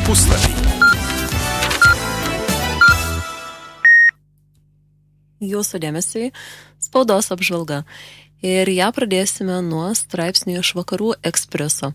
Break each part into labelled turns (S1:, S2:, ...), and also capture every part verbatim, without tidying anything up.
S1: puslapiai.
S2: Jūsų dėmesiui spaudos apžvalga. Ir ją pradėsime nuo straipsnių iš Vakarų Ekspreso.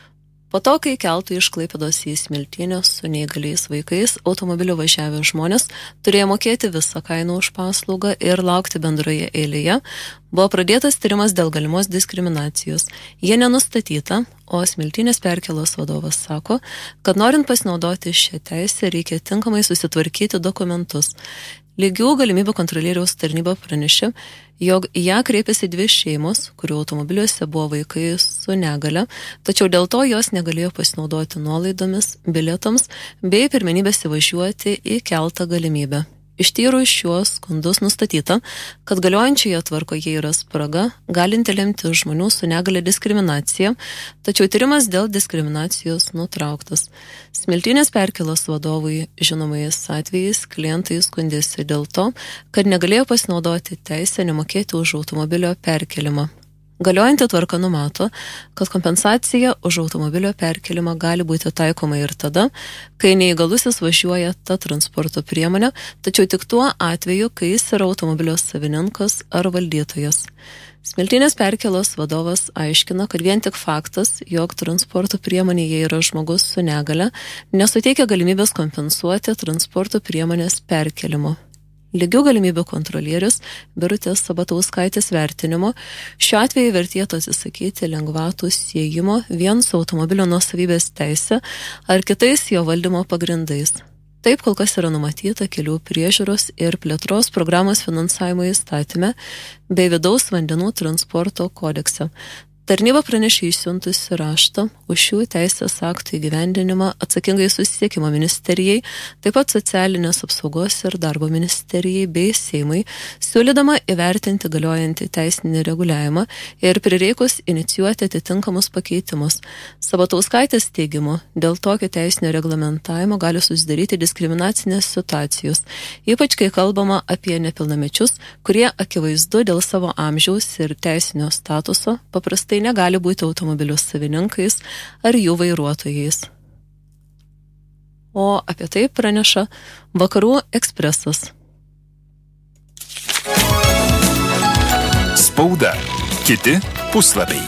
S2: Po to, kai keltų iš Klaipėdos į Smiltynę su neįgaliais vaikais, automobiliu važiavę žmonės turėjo mokėti visą kainą už paslaugą ir laukti bendroje eilėje, buvo pradėtas tyrimas dėl galimos diskriminacijos. Jie nenustatyta, o Smiltynės perkėlos vadovas sako, kad norint pasinaudoti šią teisę reikia tinkamai susitvarkyti dokumentus. Lygių galimybių kontrolieriaus tarnyba pranešė, jog ją kreipėsi dvi šeimos, kurių automobiliuose buvo vaikai su negale, tačiau dėl to jos negalėjo pasinaudoti nuolaidomis, bilietams bei pirmenybės įvažiuoti į keltą galimybę. Ištyrus šiuos skundus nustatyta, kad galiojančioje tvarkoje yra spraga, galinti lemti žmonių su negale diskriminaciją, tačiau tyrimas dėl diskriminacijos nutrauktas. Smiltynės perkėlos vadovui žinomais atvejais klientai skundėsi dėl to, kad negalėjo pasinaudoti teisę nemokėti už automobilio perkelimą. Galiojanti tvarka numato, kad kompensacija už automobilio perkelimą gali būti taikoma ir tada, kai neįgalusis važiuoja ta transporto priemonė, tačiau tik tuo atveju, kai jis yra automobilio savininkas ar valdytojas. Smiltynės perkėlos vadovas aiškina, kad vien tik faktas, jog transporto priemonėje yra žmogus su negale, nesuteikia galimybės kompensuoti transporto priemonės perkelimo. Lygių galimybių kontrolierius Birutės Sabatauskaitės vertinimo šiuo atveju vertėtų atsisakyti lengvatų siejimo vien su automobilio nuosavybės teise ar kitais jo valdymo pagrindais. Taip kol kas yra numatyta kelių priežiūros ir plėtros programos finansavimo įstatyme bei vidaus vandenų transporto kodekse. Tarnyba pranešė išsiuntusi raštą už šių teisės aktų įgyvendinimą atsakingai susisiekimo ministerijai, taip pat socialinės apsaugos ir darbo ministerijai bei Seimui, siūlydama įvertinti galiojantį teisinį reguliavimą ir prireikus inicijuoti atitinkamus pakeitimus. Sabatauskaitės teigimu, dėl tokio teisinio reglamentavimo gali susidaryti diskriminacinės situacijos, ypač kai kalbama apie nepilnamečius, kurie akivaizdu dėl savo amžiaus ir teisinio statuso paprastai negali būti automobilių savininkais ar jų vairuotojais. O apie tai praneša Vakarų Ekspresas.
S1: Spauda. Kiti puslapiai.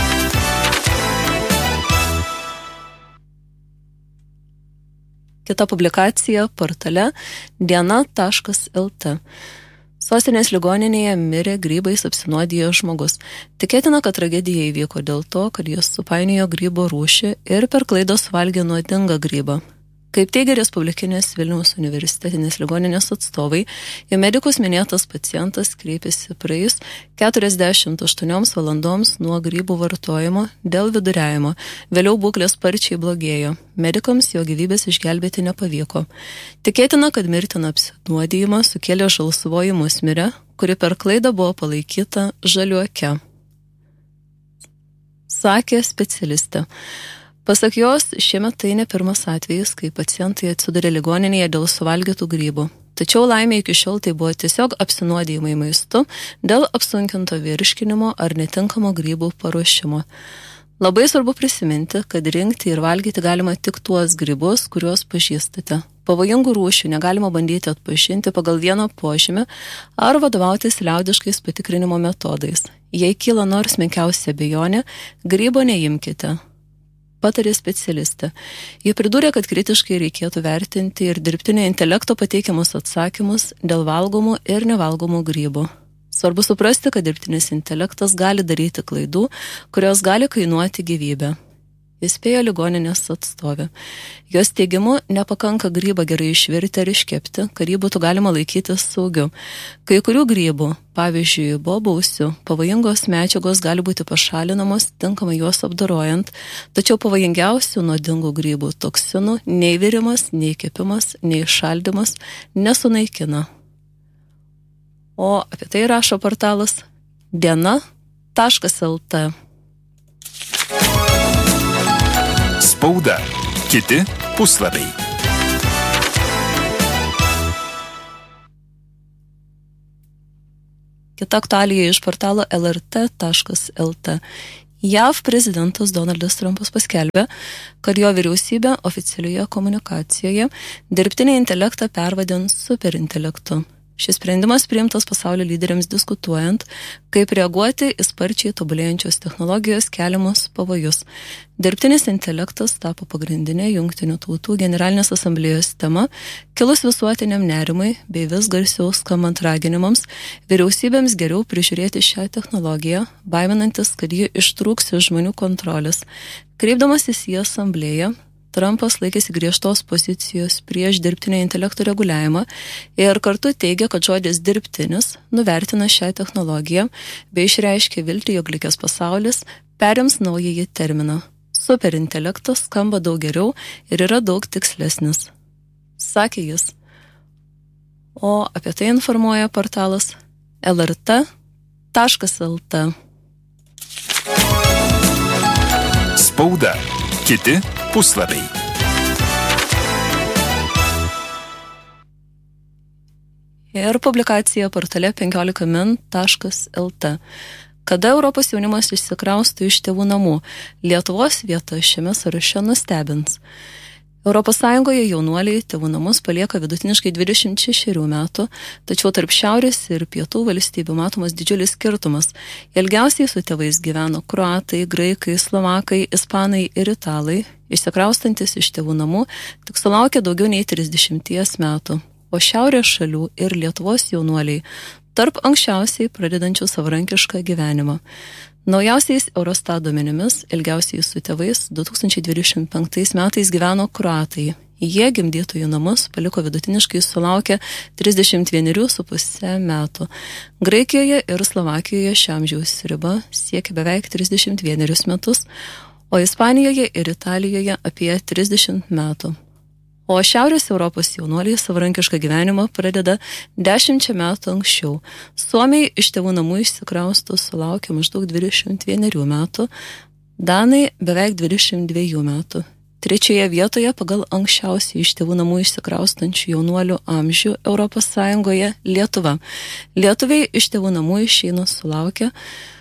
S2: Kita publikacija portale diena taškas lt. Sostinės ligoninėje mirė grybais apsinuodijo žmogus. Tikėtina, kad tragedija įvyko dėl to, kad jis supainiojo grybo rūšį ir per klaidą suvalgė nuodingą grybą. Kaip teigia Respublikinės Vilniaus universitetinės ligoninės atstovai, į medikus minėtas pacientas kreipėsi praėjus keturiasdešimt aštuonioms valandoms nuo grybų vartojimo dėl viduriavimo. Vėliau būklė sparčiai blogėjo. Medikams jo gyvybės išgelbėti nepavyko. Tikėtina, kad mirtiną apsinuodijimą sukėlė žalsvoji musmirė, kuri per klaidą buvo palaikyta žaliuoke, sakė specialistė. Pasak jos, šiemet tai ne pirmas atvejis, kai pacientai atsiduria ligoninėje dėl suvalgytų grybų. Tačiau laimė iki šiol tai buvo tiesiog apsinuodijimai maistu dėl apsunkinto virškinimo ar netinkamo grybų paruošimo. Labai svarbu prisiminti, kad rinkti ir valgyti galima tik tuos grybus, kuriuos pažįstate. Pavojingų rūšių negalima bandyti atpažinti pagal vieną požymį ar vadovautis liaudiškais patikrinimo metodais. Jei kyla nors menkiausia abejonė, grybo neimkite, patarė specialistė. Ji pridūrė, kad kritiškai reikėtų vertinti ir dirbtinio intelekto pateikiamus atsakymus dėl valgomų ir nevalgomų grybų. Svarbu suprasti, kad dirbtinis intelektas gali daryti klaidų, kurios gali kainuoti gyvybę. Įspėjo ligoninės atstovė. Jos teigimu, nepakanka grybą gerai išvirti ar iškepti, kad jį būtų galima laikyti saugiu. Kai kurių grybų, pavyzdžiui, bobausių, pavojingos medžiagos gali būti pašalinamos tinkamai juos apdorojant, tačiau pavojingiausių nuodingų grybų toksinų nei virimas, nei kepimas, nei šaldymas nesunaikina. O apie tai rašo portalas diena taškas lt.
S1: Spauda. Kiti puslapiai.
S2: Kita aktualija iš portalo el er tė taškas el tė. J A V prezidentas Donaldas Trumpas paskelbė, kad jo vyriausybė oficialioje komunikacijoje dirbtinį intelektą pervadins superintelektu. Šis sprendimas priimtas pasaulio lyderiams diskutuojant, kaip reaguoti į sparčiai tobulėjančios technologijos keliamus pavojus. Dirbtinis intelektas tapo pagrindinė Jungtinių tautų generalinės asamblėjos tema, kilus visuotiniam nerimui bei vis garsiau skambant raginimams vyriausybėms geriau prižiūrėti šią technologiją, baiminantis, kad ji ištrūks iš žmonių kontrolės. Kreipdamasis į asamblėją, Trumpas laikėsi griežtos pozicijos prieš dirbtinio intelekto reguliavimą ir kartu teigia, kad žodis dirbtinis nuvertina šią technologiją bei išreiškia viltį, jog likęs pasaulis perims naująjį terminą. Superintelektas skamba daug geriau ir yra daug tikslesnis, sakė jis. O apie tai informuoja portalas L R T taškas L T.
S1: Spauda. Kiti puslapiai.
S2: Ir publikacija portale penkiolika min taškas L T. Kada Europos jaunimas išsikraustų iš tėvų namų, Lietuvos vieta šiame sąraše nustebins. Europos Sąjungoje jaunuoliai tėvų namus palieka vidutiniškai dvidešimt šešerių metų, tačiau tarp šiaurės ir pietų valstybių matomas didžiulis skirtumas. Ilgiausiai su tėvais gyveno kroatai, graikai, slovakai, ispanai ir italai, išsikraustantis iš tėvų namų tik sulaukė daugiau nei trisdešimties metų, o šiaurės šalių ir Lietuvos jaunuoliai tarp anksčiausiai pradedančių savarankišką gyvenimą. Naujausiais Eurostat duomenimis ilgiausiai su tėvais du tūkstančiai dvidešimt penktais metais gyveno kroatai. Jie gimdytojų namus paliko vidutiniškai sulaukę trisdešimt vienerių su puse metų. Graikijoje ir Slovakijoje šią amžiaus riba siekia beveik trisdešimt vienerius metus, o Ispanijoje ir Italijoje apie trisdešimt metų. O Šiaurės Europos jaunuoliai savarankišką gyvenimą pradeda dešimčia metų anksčiau. Suomiai iš tėvų namų išsikrausto sulaukia maždaug dvidešimt vienerių metų, danai beveik dvidešimt dviejų metų. Trečioje vietoje pagal anksčiausiai iš tėvų namų išsikraustančių jaunuolių amžių Europos Sąjungoje Lietuva. Lietuviai iš tėvų namų išeina sulaukia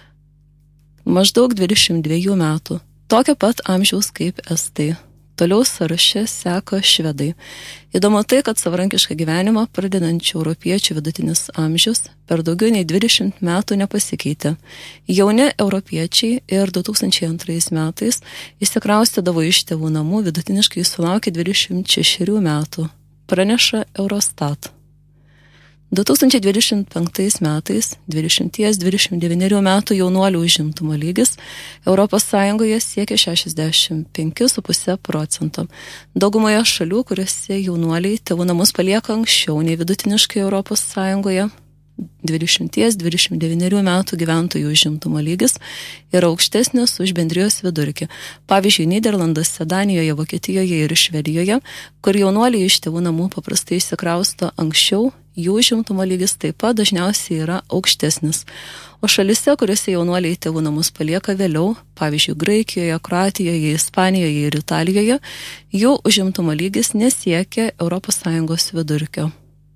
S2: maždaug dvidešimt dviejų metų, tokio pat amžiaus kaip estai. Toliau sąraše seka švedai. Įdomu tai, kad savarankišką gyvenimą pradedančių europiečių vidutinis amžius per daugiau nei dvidešimt metų nepasikeitė. Jauni europiečiai ir du tūkstančiai antrais metais išsikraustydavo iš tėvų namų vidutiniškai sulaukė dvidešimt šešerių metų, praneša Eurostat. du tūkstančiai dvidešimt penktais metais dvidešimt dvidešimt devynerių metų jaunuolių užimtumo lygis Europos Sąjungoje siekia šešiasdešimt penki su puse procento. Daugumoje šalių, kuriuose jaunuoliai tėvų namus palieka anksčiau nei vidutiniškai Europos Sąjungoje, dvidešimt dvidešimt devynerių metų gyventojų užimtumo lygis yra aukštesnis už bendrijos vidurkį. Pavyzdžiui, Nyderlanduose, Danijoje, Vokietijoje ir Švedijoje, kur jaunuoliai iš tėvų namų paprastai išsikrausto anksčiau, jų užimtumo lygis taip pat dažniausiai yra aukštesnis. O šalise, kuriuose jaunuoliai tėvų namus palieka vėliau, pavyzdžiui, Graikijoje, Kroatijoje, Ispanijoje ir Italijoje, jų užimtumo lygis nesiekia Europos Sąjungos vidurkio.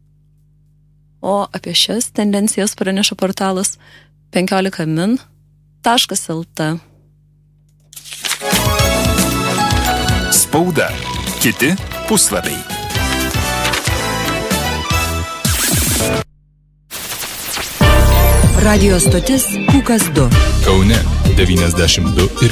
S2: O apie šias tendencijas praneša portalas penkiolika min taškas L T.
S1: Spauda. Kiti puslapiai.
S3: Radio stotis Pūkas du.
S1: Kaune devyniasdešimt du ir